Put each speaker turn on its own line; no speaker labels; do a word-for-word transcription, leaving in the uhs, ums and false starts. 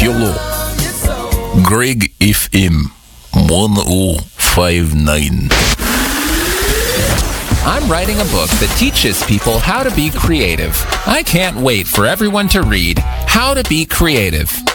Hello. Greg F M one oh five nine.
I'm writing a book that teaches people how to be creative. I can't wait for everyone to read How to Be Creative.